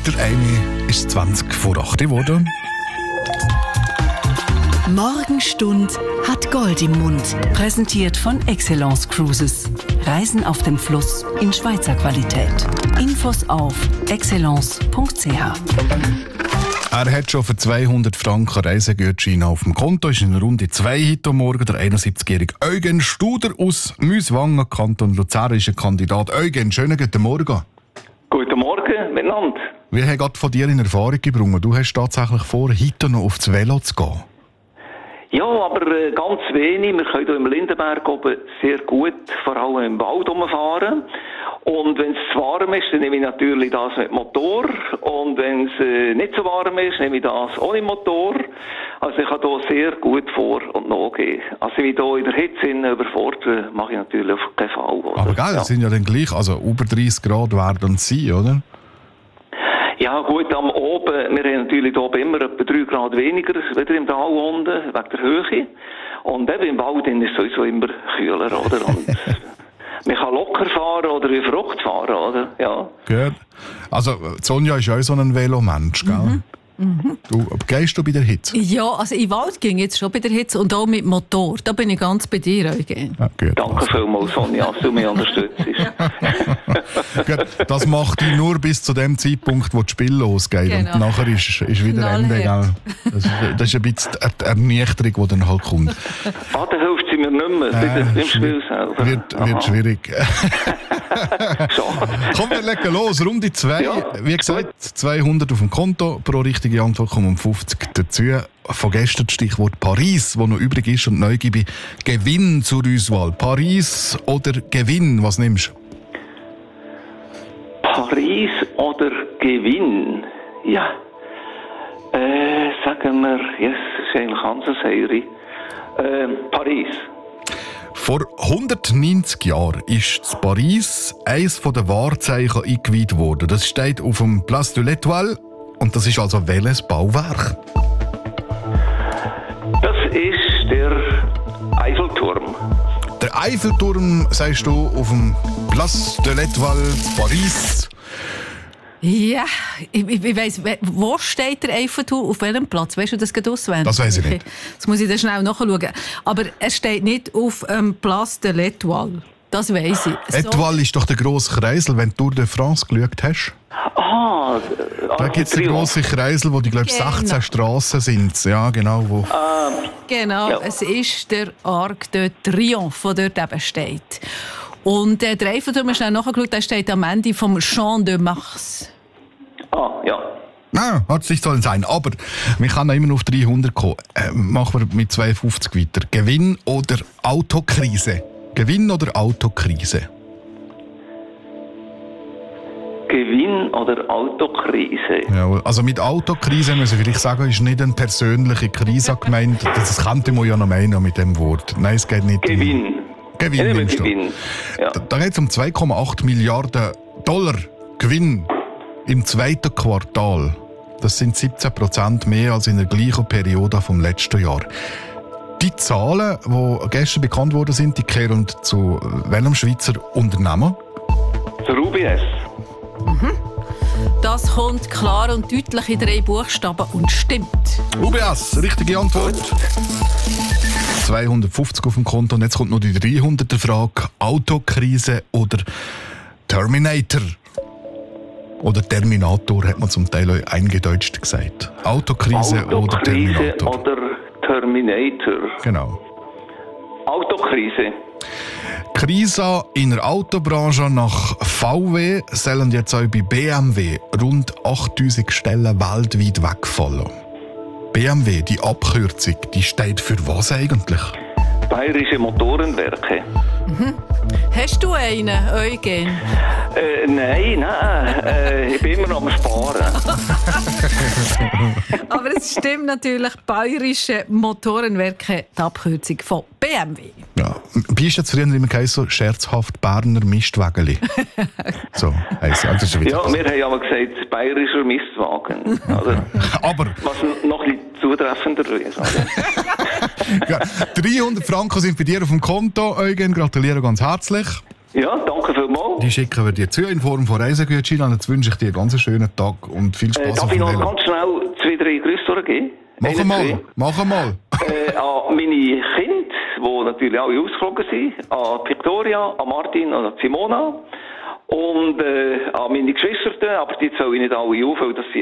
Der eine ist 20 vor 8 geworden. Morgenstund hat Gold im Mund. Präsentiert von Excellence Cruises. Reisen auf dem Fluss in Schweizer Qualität. Infos auf excellence.ch. Er hat schon für 200 Franken Reisegutschein auf dem Konto. Ist in Runde 2 heute Morgen. Der 71-jährige Eugen Studer aus Müswangen, Kanton Luzern, ist ein Kandidat. Eugen, schönen guten Morgen. Guten Morgen, miteinander. Wir haben gerade von dir in Erfahrung gebracht. Du hast tatsächlich vor, heute noch aufs Velo zu gehen. Ja, aber ganz wenig. Wir können hier im Lindenberg oben sehr gut, vor allem im Wald rumfahren. Und wenn es zu warm ist, dann nehme ich natürlich das mit Motor. Und wenn es nicht so warm ist, nehme ich das ohne Motor. Also ich kann hier sehr gut vor- und nachgehen. Also wie hier in der Hitze überfordern, mache ich natürlich auf keinen Fall. Oder? Aber geil, das sind ja dann gleich, also über 30 Grad werden es sein, oder? Ja gut, am Oben, wir haben natürlich hier oben immer etwa 3 Grad weniger wieder im Tal unten, wegen der Höhe. Und eben im Wald ist es sowieso immer kühler, oder? Und man kann locker fahren oder wie verrückt fahren, oder? Ja. Gut. Also Sonja ist ja auch so ein Velomensch, gell? Du, gehst du bei der Hitze? Ja, also in den Wald ging jetzt schon bei der Hitze und auch mit Motor. Da bin ich ganz bei dir, Eugen. Ja, gut, Danke vielmals, Sonja, dass du mich unterstützt. Gut, das macht dich nur bis zu dem Zeitpunkt, wo das Spiel losgeht. Genau. Und nachher ist wieder Ende. Gell? Das ist ein bisschen die Ernüchterung, die dann halt kommt. Ah, dann hilft sie mir nicht mehr beim Spiel selber. Wird schwierig. Schade. Komm, wir legen los. Runde 2. Ja, wie gesagt, 200 auf dem Konto. Pro richtige Antwort kommen um 50 dazu. Von gestern das Stichwort Paris, das noch übrig ist. Und neu gebe ich Gewinn zur Auswahl. Paris oder Gewinn? Was nimmst du? Paris oder Gewinn? Ja. Sagen wir, yes, das ist eigentlich Hansa-Serie. Paris. Vor 190 Jahren ist in Paris eines der Wahrzeichen eingeweiht worden. Das steht auf dem Place de l'Étoile. Und das ist also welches Bauwerk? Das ist der Eiffelturm. Der Eiffelturm, sagst du, auf dem Place de l'Étoile, Paris. Ja, ich weiss, wo steht der Eiffelturm, auf welchem Platz? Weißt du das gerade auswendig? Das weiss ich nicht. Das muss ich dann schnell nachschauen. Aber er steht nicht auf Place de l'Étoile. Das weiss ich. Étoile ist doch der grosse Kreisel, wenn du Tour de France geschaut hast. Ah, Da gibt es den grossen Kreisel, wo die, glaube ich, 16 Strassen sind. Ja, genau. Wo. Genau, Ja. es ist der Arc de Triomphe, der dort eben steht. Und der Eiffelturm, schnell nachgeschaut, der steht am Ende vom Champ de Mars. Ah, ja. Hat es nicht sollen sein. Aber wir können immer noch auf 300 kommen. Machen wir mit 52 weiter. Gewinn oder Autokrise? Gewinn oder Autokrise? Gewinn oder Autokrise? Ja, also mit Autokrise müssen wir vielleicht sagen, ist nicht eine persönliche Krise gemeint. Das könnte man ja noch meinen mit dem Wort. Nein, es geht nicht Gewinn. Gewinn nimmst du. Gewinn. Ja. Da geht es um 2,8 Milliarden Dollar Gewinn im zweiten Quartal. Das sind 17% mehr als in der gleichen Periode vom letzten Jahr. Die Zahlen, die gestern bekannt worden sind, die kehren zu welchem Schweizer Unternehmen? Der UBS. Das kommt klar und deutlich in 3 Buchstaben und stimmt. UBS, richtige Antwort. 250 auf dem Konto und jetzt kommt noch die 300er Frage. Autokrise oder Terminator? Oder Terminator hat man zum Teil auch eingedeutscht gesagt. Autokrise oder Terminator? Oder Terminator. Genau. Autokrise. Krise in der Autobranche nach VW sollen jetzt auch bei BMW rund 8000 Stellen weltweit wegfallen. BMW, die Abkürzung, die steht für was eigentlich? Bayerische Motorenwerke. Hast du einen, Eugen? Nein. Ich bin immer noch am Sparen. Aber es stimmt natürlich, Bayerische Motorenwerke, die Abkürzung von BMW. Ja, bist jetzt früher immer geheißen, so scherzhaft Berner Mistwägeli. So heisst es. Ja, Ja, wir haben aber gesagt, bayerischer Mistwagen. Oder? aber Was noch ein bisschen zutreffender ist. Oder? ja, 300 Franken sind bei dir auf dem Konto, Eugen. Gratuliere ganz herzlich. Ja, danke vielmals. Die schicken wir dir zu in Form von Reisegutscheinen. Jetzt wünsche ich dir einen ganz schönen Tag und viel Spaß auf dem Darf ich Velo. noch ganz schnell 2-3 Grüße durchgeben? Mach mal. An meine Kinder, die natürlich alle ausgeflogen sind, an Victoria, an Martin und an Simona und an meine Geschwister, aber die zähle ich nicht alle auf, weil das sind